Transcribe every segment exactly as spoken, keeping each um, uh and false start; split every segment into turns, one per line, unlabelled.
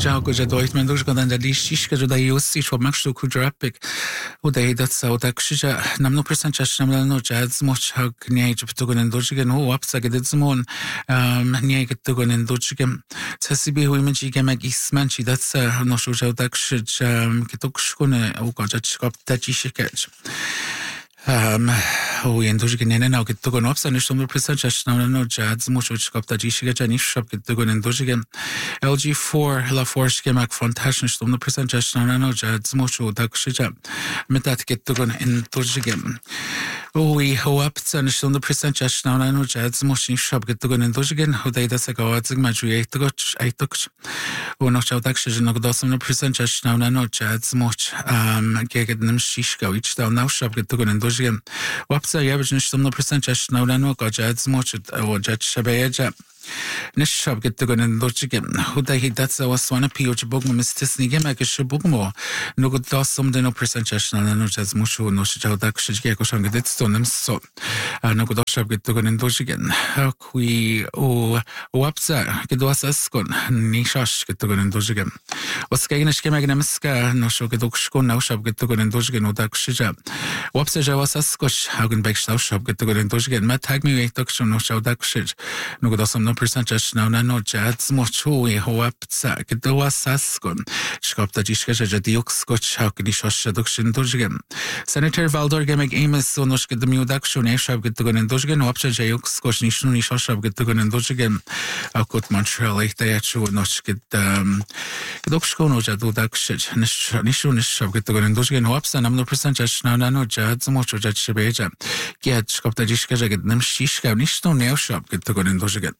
já go a dóit men go an lí síske a Josí cho meú chudrapig ó é dat sa tak si nam no percent nam no jazz mo ha gnéid tugan an dogen ó op a dit món néget tugan an dogem Tessibí huimentí ge meg ismen si dat no si getukskone ó skap dat siket. Um, ó en do gen ná get tugan op an stom percent ná no jazz mo skap dat siket an shop get tugan an dogem L G four la force gemak fantastisch stom no percent ná no jazz mo tak si met dat get tugan en dogem. ó í hoap an stom percent ná no jazz mo shop get tugan en dogem ho dé a ga ma got eitucht ó noch tak si no do percent ná no jazz mo geged nem siska da ná shop get tugan en dogem Wapsa jebn stom percent ná no ga jazz mo ó jet sebéja Nis shop get tugan en dogem ho dé hi dat was swana pi bog mis tisni ge me se bogmo no go da som den percent ná no jazz mo no dak ge go an dit stonem so no go shop get tugan en dogem kui ó wapsa get was skon ni shash get tugan en dogem was ge ge me nemska no so get skon no shop get tugan en dogem no dak shija wapsa ja was skosh hagen beg shop get tugan en dogem ma tag me dak no so dak shij no go da som percent ná no jazz mo e hoap get do was skon skap dat iske a diok skoch ha di shoduction dogem Senator Valdor ge meg Amos so no get de mudaction e shop get tugan en dogem op jok skoch ni ni shop get tugan en dogem a kot Montreal e te chu no get get skon no jadu dak shit ni ni shop get tugan en dogem op sa nam no percent ná no jazz mo jat shebeja get skap dat iske get nem shishka ni sto ne shop get tugan en dogem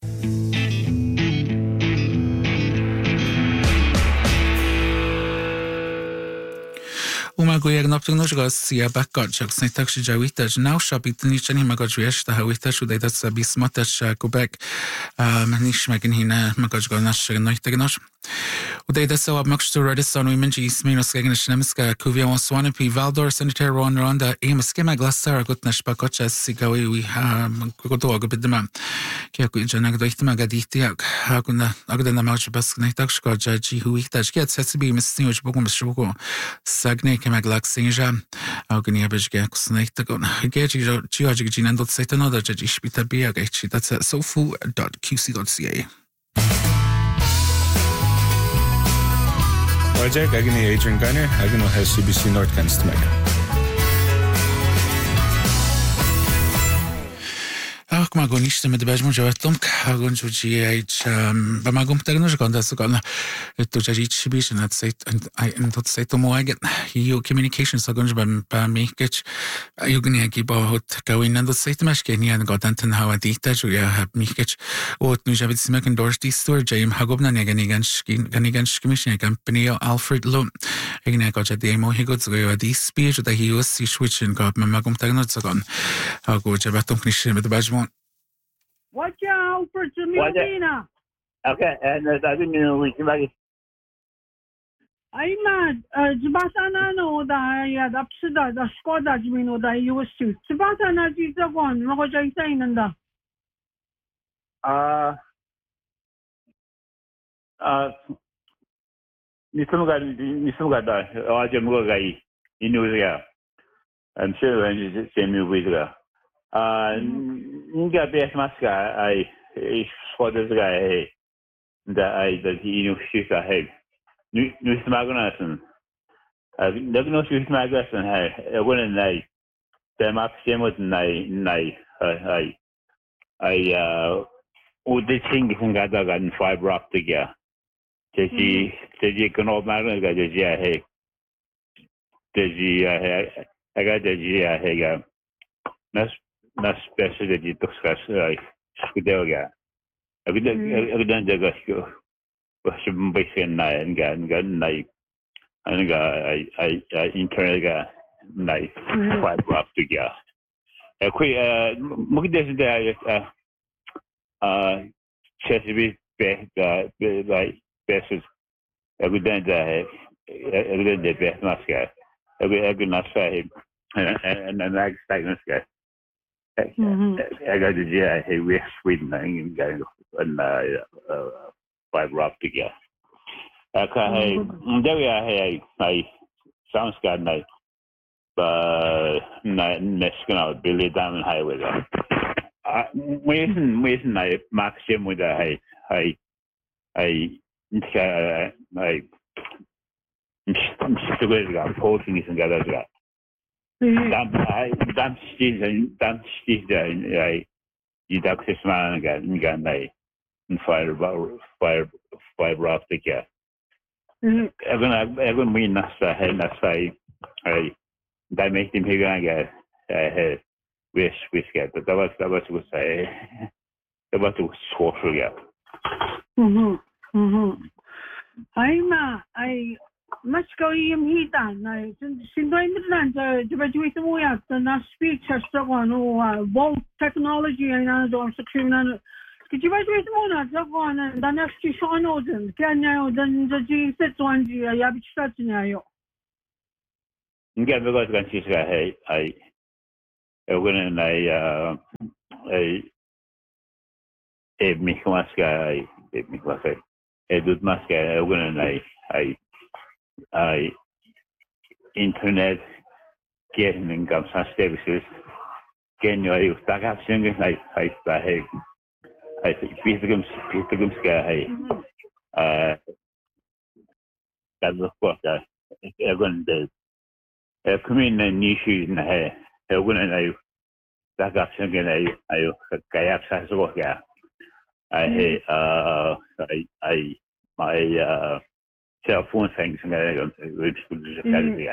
Uma go jak naptug nos si a bakkacsak tak si jawita now shopit ni chani magaj wiesta hawita shu data sa bismata sha kubek nish megin hina magaj go nas noite nos Udai da sa makstur radisson women ji sminos gegen shnemska kuvia on swanapi Valdor Senator Ron Ronda emas kema glassar gutnash bakocha sigawi we ha godo go bidma ke ku janag do ihtima gaditi haguna agdana mach bas neitak shko jaji hu ihtaj ke tsbi misni uj bogum shbugo sagne kema glaksinja agni abjge kusneitak ge ji ji ji nandot setano da ji shpita bia ge chi that's sofu dot q c dot c a
Project agni Adrian Gunner agno has C B C North Canstmek.
Ach ma go niște me de bajmo jawatom kagon juji ait ba magum terno jkonda sukana to jaji chibish na site I and tot site mo aget you communications sagon ba ba mikech yugni agi ba hot gawin na tot site mas ke ni an godanten hawa dita ju ya hab mikech ot nu javit simek endorse di store jam hagobna ne gani ganskin gani ganskimish company Alfred Lum igna go jade mo higot zo di speech da hi was switch and go ma magum terno sagon hago jabatom knish me de bajmo
Watch out for Jamilina.
Okay, and I didn't know we can make
I'm not. Jibasana no da ya da psida da skoda jmino da you was shoot. Jibasana ji the one. Mo jay saying nda.
Uh uh nisum ga nisum ga da a je mo ga yi inu ya. I'm sure when you say me with ga. Uh, Ninga best maska I is for this guy that I that he knew she's a head. New new smaganason. I never know she's smagason. I wouldn't like the maximum was nine nine. I I uh, would the thing from Gadaga and fiber optic. Yeah, she she can all matter. Got the yeah, hey, the I got the yeah, hey, that's. Na special that you discuss like Skudelga. I could I could then just go was some basic night and got got night and got I I I internal got night quite rough to get. A quick uh look this there uh uh Chesapeake best uh like best I could then I could then the best mask guy. I could I could not say him and and and I expect this guy. I got the yeah, hey, we're Sweden and going on fiber optic. Yeah, Aka hey, there I hey, I sounds good night. But na next gonna Billy Diamond Highway. Uh, reason reason I maxim with I I I I I I'm posting isn't got that. Dan I dan season dan season I you duck this man again again I and fire fire fiber optic yeah. Even even we nasa hey nasa I that make him here again uh wish wish get but that was that was was say that was social yeah.
Mhm. Mhm. I'm uh, I mas go im hitan na sin do imran de de bedwi mo ya na speech sa ko no both technology and na do sa kriminal ki di bedwi mo na sa ko na da na sti shono den kanya den de ji set one ji ya bi chat nya yo
Nga because kan si sa hey I I when I uh I e mi kmaska I e mi kmaska e dut maska I when I I I internet getting in gam sa services gen yo I tak af singe I I I hey I pitgum pitgum ska hey uh that was what I when the e kumin na nishi na hey e when I tak af singe I I kaya sa so yeah I hey uh I I my uh cell phone things and I don't which would yeah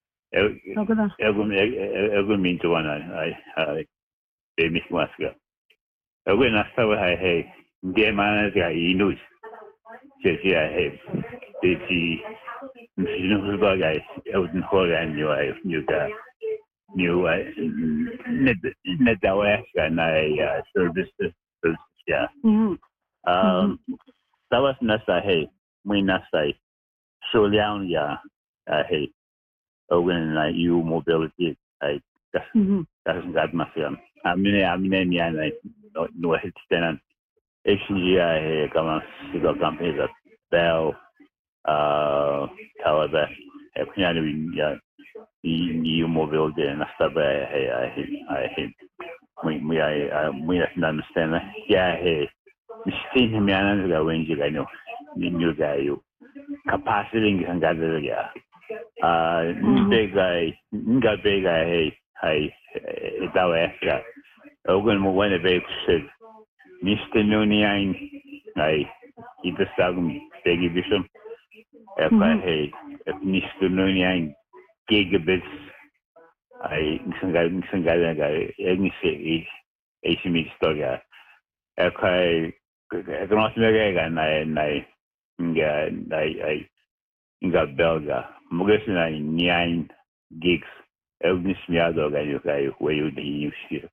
every mean to one I I I miss Moscow when I saw I hey dear man I news says yeah hey did she you know who guys I wouldn't hold and you I knew that new net net that and I service yeah um that was nasa hey we nasa so down yeah hey when I you mobility I doesn't got my film I mean I mean yeah I no hit stand actually I come on to company that Bell uh however yeah you mobility and stuff I I I we we I we understand yeah hey seen him and I when you know new guy you capacity and gather yeah uh big guy got big guy hey hey that way yeah ogun mo when a big said Mister Nunian I he the sagum big vision if I hey if Mister Nunian gigabits I sangai sangai guy any say is me story if I don't know and I and I yeah I I Inga Belga, Mugasina nine gigs, Elvis Miado, Gayu, where you the use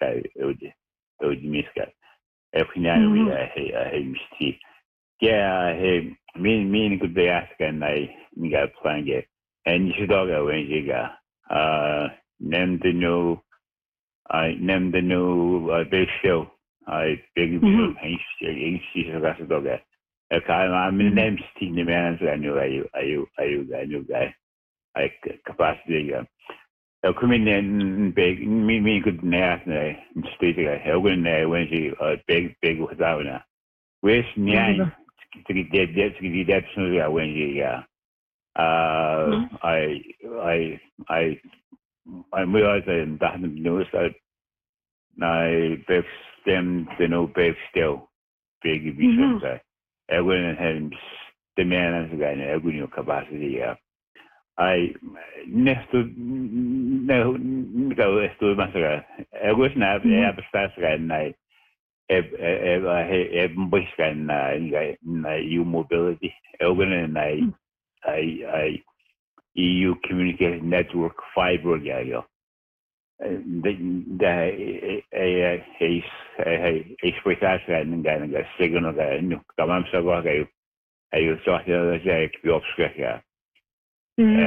Miska. Every I hate Misty. Yeah, I hate mean, mean good be asked, and I got playing it. And you should all go when you got uh, name the new, I name the new uh, big show. I big show, H C dog. Okay, I'm in the name Steve the man. I knew are you, are you, are you, I knew guy. I capacity. I come in and big, me, me good nash. I state I went there when she uh big, big without now. Where's nine to get dead, dead to get dead soon as when she, yeah. Uh, I, I, I, I realized that that news that I big stem the no big still big vision. I went ahead the man as a guy in every capacity. Yeah. I next to no go to Massacre. I was not a fast guy and I have a voice and I U mobility. I went and I I I E U communication network fiber guy. The the a a a a spectacular and guy and signal guy no come on so guy I saw the jack the obscure I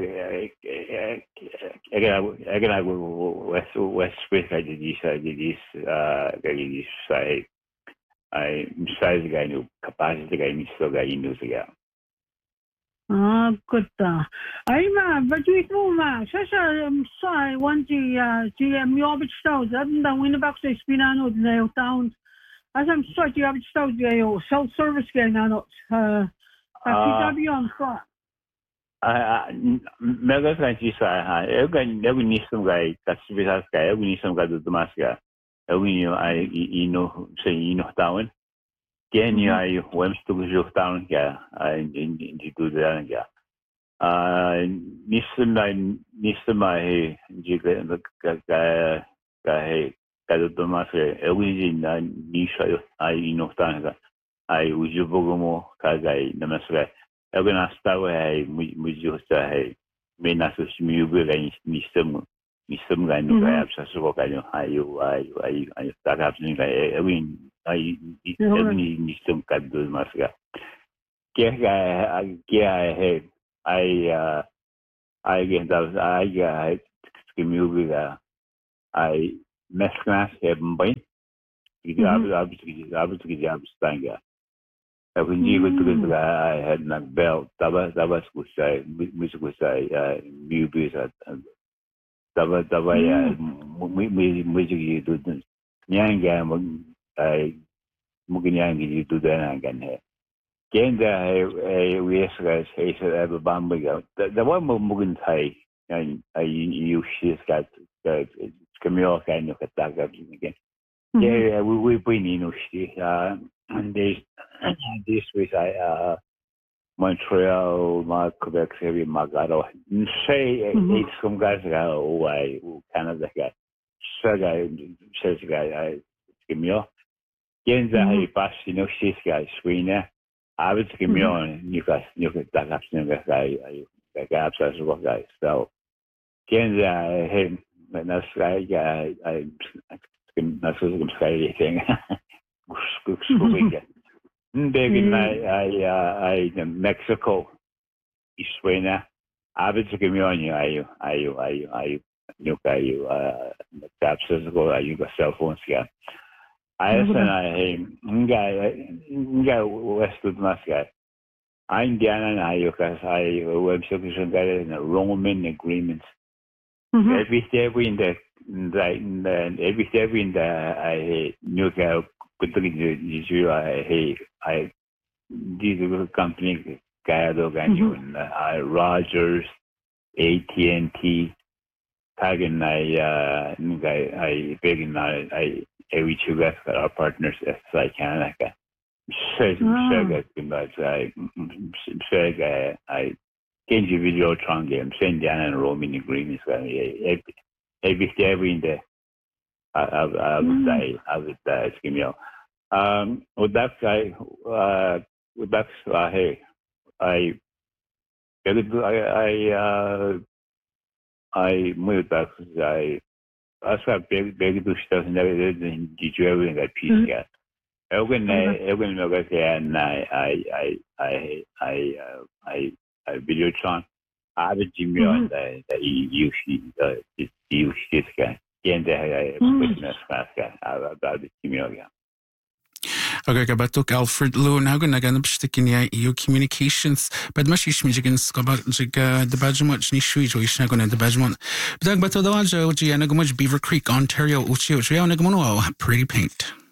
I I west west space I did this I did this uh this say I size guy no capacity guy so guy knows yeah
Ah, good. Ay ma, bajuit mo ma. Sa sa sa one G G miobit staus. Adun da win back sa spinano na yung town. As I'm sorry, you have staus yung self service kaya na no. Uh, sabi yon sa.
Ah, mega kanchi sa ha. Eu gan eu nisum gai kasibihas gai eu nisum gai do mas ga. Eu ni ai ino se ino town. Gen you ai wem stu jo town ga ai in in do da ga. Ah, nisum ai nisum ai ji ga ga ga he ga do mas ga eu ni na ni sha ai ino town ga. Ai uju bogomo ka gai namasga. Eu gan asta ai mujo sa ai me na so smiu ga ni sum ni sum ga no ga apsa so ga no ai ai ai ai ta ga ni ga eu ni ai ni ni sum ka do mas ga ke ga ke ai ai ai ga da ai ga smiu ga ai mesclas e bem e ga abu abu abu ga abu stanga. When you go to the I had not belt, Taba Tabas would say, Miss would say, new beers at Taba Tabaya, music to the Nyanga, I Muganyangi you to the Nangan. Kenda, a we guys, he said, I have a bamboo. The one Mugan Thai, and I use she's got Camille kind of attack up again. Yeah, we we bring in uh and this this was I uh Montreal, my Quebec City, Magado. Say it's some guys go away Canada guy. So guy says guy I give me off. Genza I pass you know she's guy Sweden. I would give me on you guys you could that up guy I gaps as well guys. So Genza him when that's guy I I that's what I'm saying. Big in I I I Mexico, Iswena, Abbott Community, I I I I look at you, uh, captures go, you got cell phones here. I said, I guy, guy West of Muscat. I'm Diana and I, because I web solution got in a Roman agreement. Every step in the the every step in the I knew how good to I I these company Gado Ganyon, I Rogers, A T and T, Kagan I uh I big in I I every two guys got our partners as I can like says but I say I Kenji video tron game, send down and roaming agreements. Every every in there, I would say, I would say, give me um, with that guy, uh, with that, uh, hey, I, I, I, uh, I moved back. I, I said, big, big, do stuff and everything. Did you ever that piece? Yeah. Everyone, everyone, and I, I, I, I, I, I, I video tron. I have a Jimmy on the you see the you see this guy. And the business guy. I have a Jimmy again.
Okay, kabatuk Alfred Lou nago naganap shtikinya E U communications but mashish mijigan skaba jiga the badgemot ni shui jo ishna gona the badgemot but bato dawajo ji anagomoj Beaver Creek Ontario uchi uchi nagomono pretty paint.